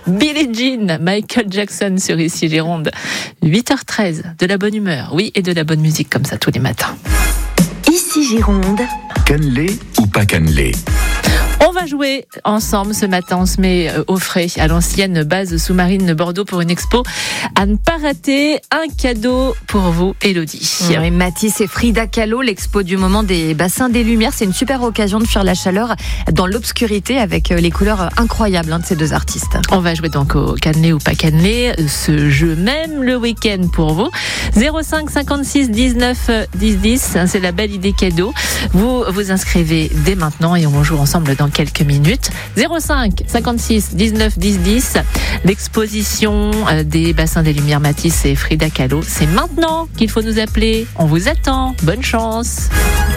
Billie Jean, Michael Jackson sur Ici Gironde. 8h13, de la bonne humeur, oui, et de la bonne musique comme ça tous les matins. Ici Gironde. Cannelé ou pas cannelé? On va jouer ensemble ce matin, on se met au frais à l'ancienne base sous-marine de Bordeaux pour une expo à ne pas rater. Un cadeau pour vous, Élodie. Oui, Matisse et Frida Kahlo, l'expo du moment des bassins des Lumières. C'est une super occasion de fuir la chaleur dans l'obscurité avec les couleurs incroyables de ces deux artistes. On va jouer donc au cannelé ou pas cannelé, ce jeu même le week-end pour vous. 05 56 19 10 10, c'est la belle idée cadeau. Vous vous inscrivez dès maintenant et on joue ensemble dans quelques minutes. 05 56 19 10 10, l'exposition des bassins des Lumières Matisse et Frida Kahlo. C'est maintenant qu'il faut nous appeler. On vous attend. Bonne chance.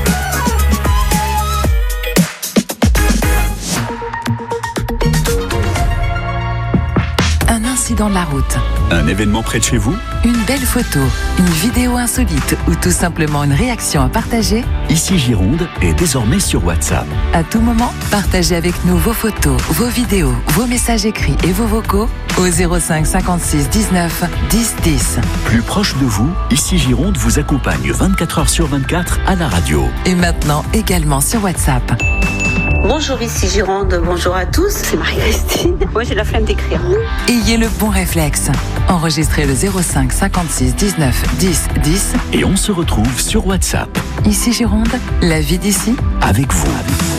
Un incident de la route, Un événement près de chez vous? une belle photo, une vidéo insolite ou tout simplement une réaction à partager. Ici Gironde est désormais sur WhatsApp. À tout moment, partagez avec nous vos photos, vos vidéos, vos messages écrits et vos vocaux au 05 56 19 10 10. Plus proche de vous, Ici Gironde vous accompagne 24 heures sur 24 à la radio. Et maintenant également sur WhatsApp. Bonjour, ici Gironde, bonjour à tous, c'est Marie-Christine. Moi j'ai la flemme d'écrire. Ayez le bon réflexe. Enregistrez le 05 56 19 10 10. Et on se retrouve sur WhatsApp Ici Gironde, la vie d'ici. avec vous.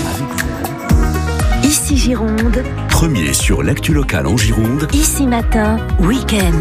Ici Gironde. Premier sur l'actu locale en Gironde. Ici Matin, week-end.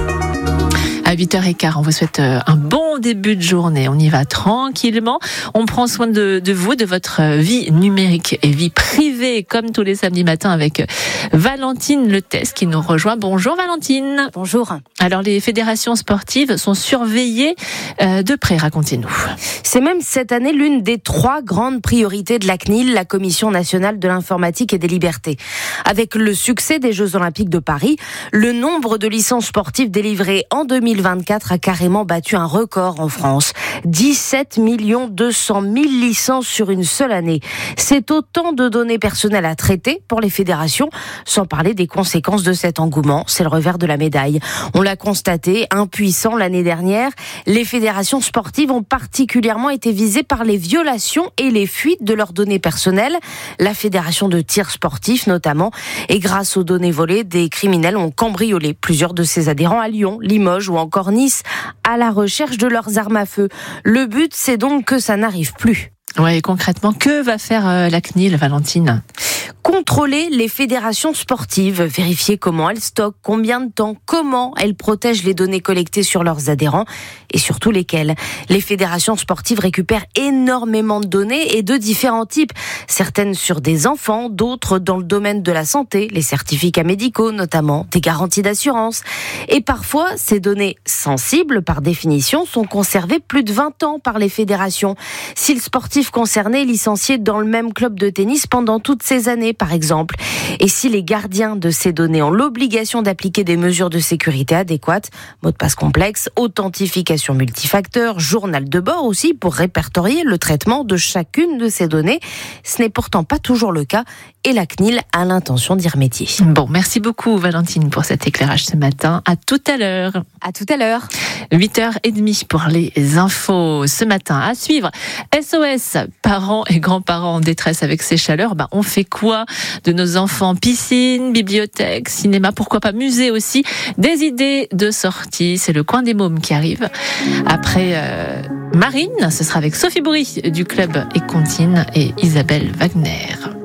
À 8h15, on vous souhaite un bon début de journée. On y va tranquillement. On prend soin de vous, de votre vie numérique et vie privée, comme tous les samedis matins avec Valentine Letès qui nous rejoint. Bonjour Valentine. Bonjour. Alors les fédérations sportives sont surveillées de près, racontez-nous. C'est même cette année l'une des 3 grandes priorités de la CNIL, la Commission nationale de l'informatique et des libertés. Avec le succès des Jeux Olympiques de Paris, le nombre de licences sportives délivrées en 2024 a carrément battu un record en France. 17 200 000 licences sur une seule année. C'est autant de données personnelles à traiter pour les fédérations, sans parler des conséquences de cet engouement. C'est le revers de la médaille. On l'a constaté, impuissant l'année dernière, les fédérations sportives ont particulièrement été visées par les violations et les fuites de leurs données personnelles. La fédération de tir sportif notamment. Et grâce aux données volées, des criminels ont cambriolé plusieurs de ses adhérents à Lyon, Limoges ou encore Nice, à la recherche de leurs armes à feu. Le but, c'est donc que ça n'arrive plus. Ouais, et concrètement, que va faire la CNIL, Valentine ? Contrôler les fédérations sportives, vérifier comment elles stockent, combien de temps, comment elles protègent les données collectées sur leurs adhérents et surtout lesquelles. Les fédérations sportives récupèrent énormément de données et de différents types. Certaines sur des enfants, d'autres dans le domaine de la santé, les certificats médicaux notamment, des garanties d'assurance. Et parfois, ces données sensibles par définition sont conservées plus de 20 ans par les fédérations. Si le sportif concerné est licencié dans le même club de tennis pendant toutes ces années, par exemple. Et si les gardiens de ces données ont l'obligation d'appliquer des mesures de sécurité adéquates, mot de passe complexe, authentification multifacteur, journal de bord aussi pour répertorier le traitement de chacune de ces données. Ce n'est pourtant pas toujours le cas et la CNIL a l'intention d'y remédier. Bon, merci beaucoup Valentine pour cet éclairage ce matin. À tout à l'heure. À tout à l'heure. 8h30 pour les infos. Ce matin, à suivre, SOS, parents et grands-parents en détresse avec ces chaleurs. On fait quoi de nos enfants? Piscine, bibliothèque, cinéma, pourquoi pas musée aussi. Des idées de sortie. C'est le coin des mômes qui arrive. Après Marine, ce sera avec Sophie Bourri du club Écontine et Isabelle Wagner.